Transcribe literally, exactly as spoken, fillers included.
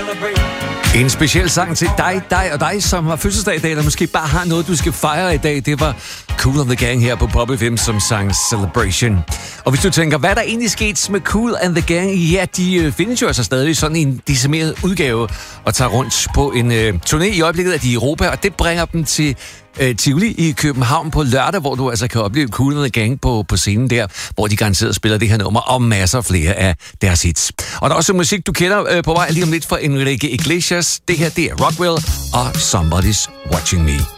En speciel sang til dig, dig og dig, som har fødselsdag i dag, eller måske bare har noget, du skal fejre i dag. Det var Kool and the Gang her på Pop F M, som sang Celebration. Og hvis du tænker, hvad der egentlig sket med Kool and the Gang? Ja, de findes jo altså stadig sådan en decimeret udgave og tager rundt på en øh, turné. I øjeblikket er de i Europa, og det bringer dem til øh, Tivoli i København på lørdag, hvor du altså kan opleve Kool and the Gang på, på scenen der, hvor de garanteret spiller det her nummer og masser flere af deres hits. Og der er også musik, du kender øh, på vej lige om lidt fra Enrique Iglesias. Det her, det er Rockwell og Somebody's Watching Me.